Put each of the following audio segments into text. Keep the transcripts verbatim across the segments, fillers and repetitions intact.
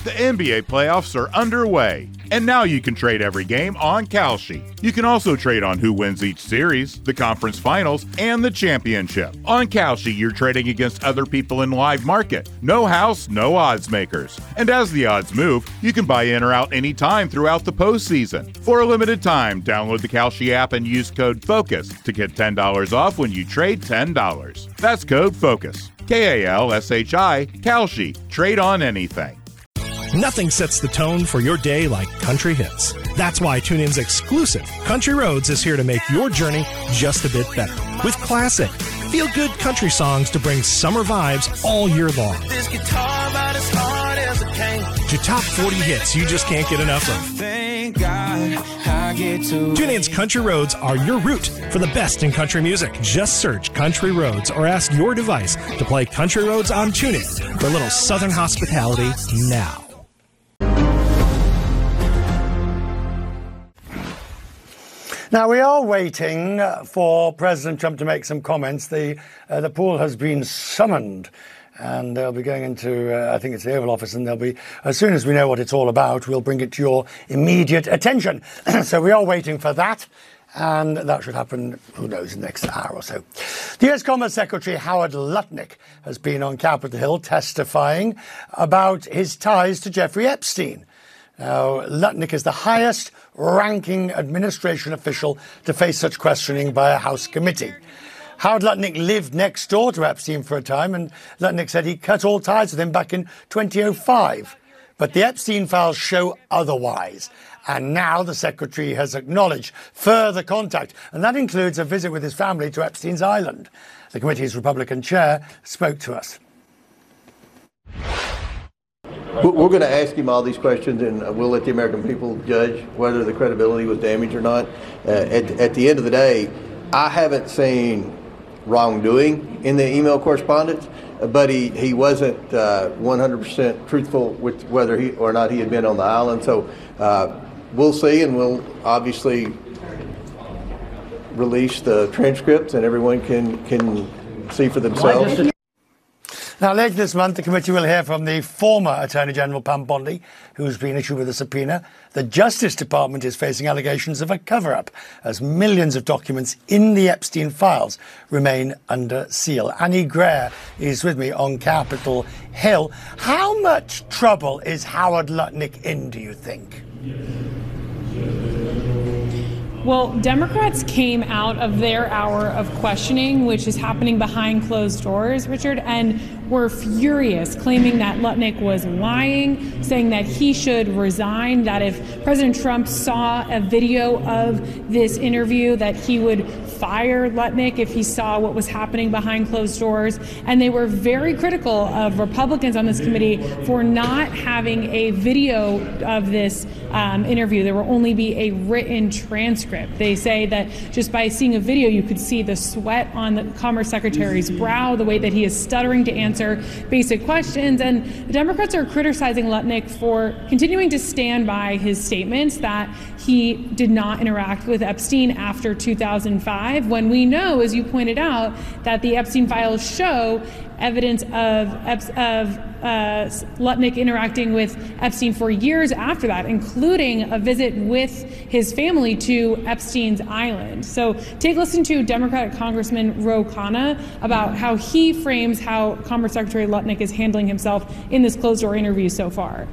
The N B A playoffs are underway, and now you can trade every game on Kalshi. You can also trade on who wins each series, the conference finals, and the championship. On Kalshi, you're trading against other people in live market. No house, no odds makers. And as the odds move, you can buy in or out anytime throughout the postseason. For a limited time, download the Kalshi app and use code FOCUS to get ten dollars off when you trade ten dollars. That's code FOCUS. K A L S H I, Kalshi. Trade on anything. Nothing sets the tone for your day like country hits. That's why TuneIn's exclusive Country Roads is here to make your journey just a bit better. With classic, feel-good country songs to bring summer vibes all year long. This guitar about as hard as it can. To top forty hits you just can't get enough of. Thank God I get to TuneIn's Country Roads are your route for the best in country music. Just search Country Roads or ask your device to play Country Roads on TuneIn for a little southern hospitality now. Now, we are waiting for President Trump to make some comments. The uh, the pool has been summoned, and they'll be going into, uh, I think it's the Oval Office, and they'll be, as soon as we know what it's all about, we'll bring it to your immediate attention. So we are waiting for that, and that should happen, who knows, in the next hour or so. The U S Commerce Secretary Howard Lutnick has been on Capitol Hill testifying about his ties to Jeffrey Epstein. Now, Lutnick is the highest-ranking administration official to face such questioning by a House committee. Howard Lutnick lived next door to Epstein for a time, and Lutnick said he cut all ties with him back in twenty oh five. But the Epstein files show otherwise. And now the Secretary has acknowledged further contact, and that includes a visit with his family to Epstein's Island. The committee's Republican chair spoke to us. We're going to ask him all these questions, and we'll let the American people judge whether the credibility was damaged or not. Uh, at, at the end of the day, I haven't seen wrongdoing in the email correspondence, but he, he wasn't uh, one hundred percent truthful with whether he or not he had been on the island. So uh, we'll see, and we'll obviously release the transcripts, and everyone can, can see for themselves. Now, later this month, the committee will hear from the former Attorney General Pam Bondi, who's been issued with a subpoena. The Justice Department is facing allegations of a cover-up, as millions of documents in the Epstein files remain under seal. Annie Greer is with me on Capitol Hill. How much trouble is Howard Lutnick in, do you think? Well, Democrats came out of their hour of questioning, which is happening behind closed doors, Richard, and were furious, claiming that Lutnick was lying, saying that he should resign, that if President Trump saw a video of this interview, that he would fire Lutnick if he saw what was happening behind closed doors. And they were very critical of Republicans on this committee for not having a video of this um, interview. There will only be a written transcript. They say that just by seeing a video, you could see the sweat on the Commerce Secretary's brow, the way that he is stuttering to answer basic questions. And the Democrats are criticizing Lutnick for continuing to stand by his statements that he did not interact with Epstein after two thousand five, when we know, as you pointed out, that the Epstein files show evidence of, of uh, Lutnick interacting with Epstein for years after that, including a visit with his family to Epstein's Island. So take a listen to Democratic Congressman Ro Khanna about how he frames how Commerce Secretary Lutnick is handling himself in this closed-door interview so far.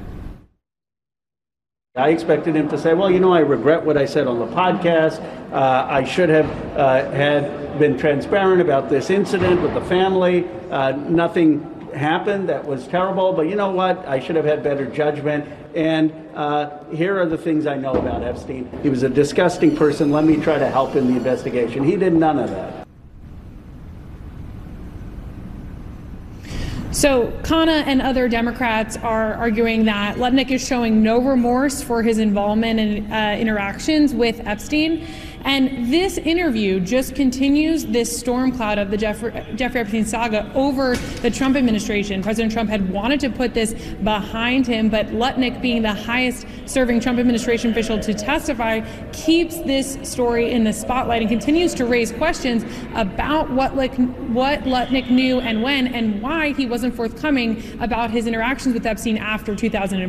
I expected him to say, well, you know, I regret what I said on the podcast. Uh, I should have uh, had been transparent about this incident with the family. Uh, nothing happened that was terrible, but you know what? I should have had better judgment. And uh, here are the things I know about Epstein. He was a disgusting person. Let me try to help in the investigation. He did none of that. So Khanna and other Democrats are arguing that Lutnick is showing no remorse for his involvement in uh, interactions with Epstein. And this interview just continues this storm cloud of the Jeffrey, Jeffrey Epstein saga over the Trump administration. President Trump had wanted to put this behind him, but Lutnick, being the highest serving Trump administration official to testify, keeps this story in the spotlight and continues to raise questions about what, like, what Lutnick knew and when, and why he wasn't forthcoming about his interactions with Epstein after two thousand five.